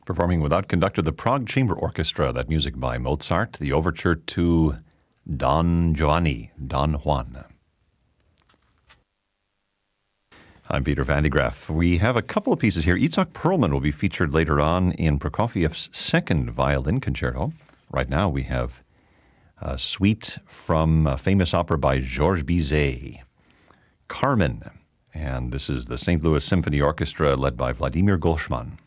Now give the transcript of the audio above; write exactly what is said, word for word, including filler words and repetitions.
Performing without conductor, the Prague Chamber Orchestra, that music by Mozart, the overture to Don Giovanni, Don Juan. I'm Peter Van de Graaff. We have a couple of pieces here. Itzhak Perlman will be featured later on in Prokofiev's second violin concerto. Right now we have a suite from a famous opera by Georges Bizet, Carmen. And this is the Saint Louis Symphony Orchestra led by Vladimir Golshman.